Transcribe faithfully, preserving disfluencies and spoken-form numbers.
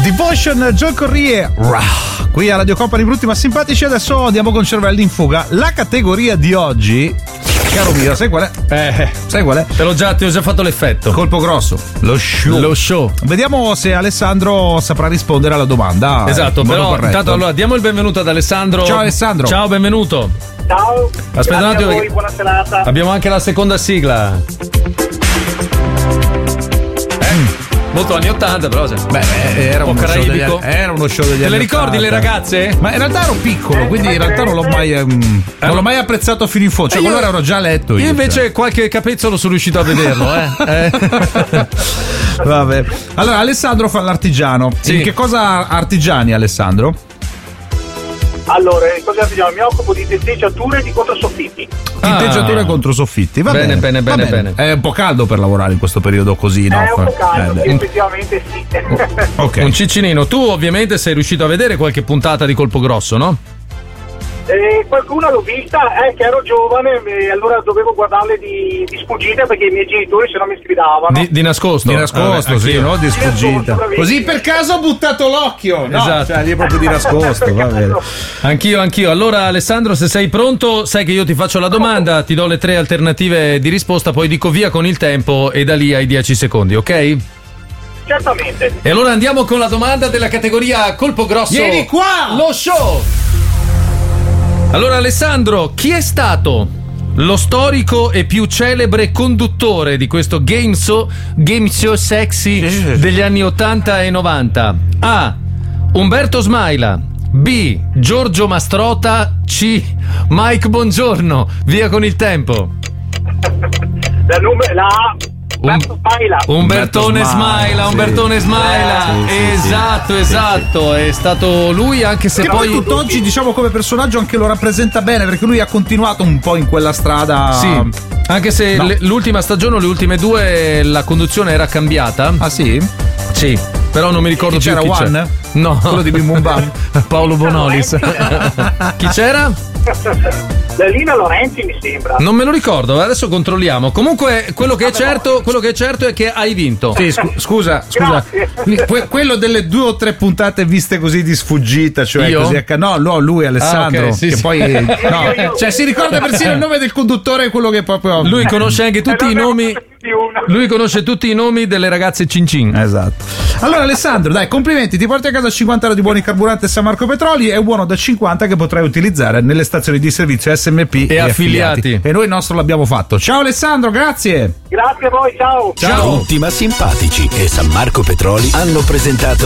Devotion, Joel Corrie, Rah. Qui a Radio Company, brutti ma simpatici. Adesso andiamo con cervelli in fuga. La categoria di oggi, caro mio, sai qual è? Eh, sai qual è? Te l'ho già, ti ho già fatto l'effetto. Colpo grosso, lo show. Lo show. Vediamo se Alessandro saprà rispondere alla domanda. Esatto, in modo però corretto. intanto allora diamo il benvenuto ad Alessandro. Ciao Alessandro. Ciao, benvenuto. Ciao. Aspetta un attimo. A voi, buona serata. Abbiamo anche la seconda sigla. Eh. Molto anni ottanta, però. Cioè, Beh, era, un uno show degli, caraibico. era uno show degli Te anni le ricordi ottanta. le ragazze? Ma in realtà ero piccolo, quindi in realtà non l'ho mai ehm, non l'ho mai apprezzato fino in fondo. Cioè, Eh, io- quello ero già a letto. Io Io, invece cioè. qualche capezzolo sono riuscito a vederlo, eh. eh. Vabbè. Allora, Alessandro fa l'artigiano. Sì. In che cosa artigiani, Alessandro? Allora, cosa artigiano? Mi occupo di tetteggiature e di controsoffitti. Tinteggiature Ah. contro soffitti. Va Bene, bene, bene, va bene, bene. È un po' caldo per lavorare in questo periodo così, no? È un po' caldo, Eh, sì, beh. effettivamente sì. Ok. Un ciccinino. Tu ovviamente sei riuscito a vedere qualche puntata di Colpo Grosso, no? Eh, qualcuna l'ho vista, è che ero giovane e allora dovevo guardarle di, di sfuggita perché i miei genitori se no mi sgridavano. Di, di nascosto. Di nascosto, Vabbè, sì, anch'io. no? Di sfuggita. bravissimo. Così per caso ho buttato l'occhio. No, Esatto. cioè lì proprio di nascosto, va bene. Anch'io, anch'io. Allora, Alessandro, se sei pronto, sai che io ti faccio la domanda, ti do le tre alternative di risposta, poi dico via con il tempo e da lì hai dieci secondi, ok? Certamente. E allora andiamo con la domanda della categoria Colpo Grosso. Vieni qua! Lo show! Allora, Alessandro, chi è stato lo storico e più celebre conduttore di questo game show, game show sexy degli anni ottanta e novanta? A. Umberto Smaila. B. Giorgio Mastrota. C. Mike Bongiorno. Via con il tempo. La numero la A. Um- Umberto Smaila. Umbertone Umberto Smaila, Smaila, sì. Umbertone Smaila. Sì, sì, esatto, sì, esatto. È stato lui, anche se Che poi. poi tutt'oggi, diciamo, come personaggio anche lo rappresenta bene, perché lui ha continuato un po' in quella strada. Sì, anche se No. le- l'ultima stagione, le ultime due, la conduzione era cambiata. Ah, sì? Sì, però non mi ricordo Chi più c'era, chi c'era. One? No, Quello di Bim Bum Bam. Paolo Bonolis. Chi c'era? La Lina Lorenzi mi sembra. Non me lo ricordo, adesso controlliamo. Comunque, quello che è certo, quello che è certo è che hai vinto. Sì, scu- scusa, scusa. Grazie. Que- quello delle due o tre puntate viste così di sfuggita, cioè Io? così acc- no, no, lui Alessandro, Ah, ok, sì, che sì. poi no, cioè si ricorda persino il nome del conduttore, quello che proprio Lui conosce anche tutti Eh, i non ne ho nomi. fatto più di una. Lui conosce tutti i nomi delle ragazze Cin Cin. Esatto. Allora Alessandro, dai, complimenti, ti porti a casa cinquanta euro di buoni carburanti San Marco Petroli e un buono da cinquanta che potrai utilizzare nelle stazioni di servizio S M P E affiliati. E noi il nostro l'abbiamo fatto. Ciao Alessandro, grazie. Grazie a voi, ciao. Ciao. Tutti ma simpatici e San Marco Petroli hanno presentato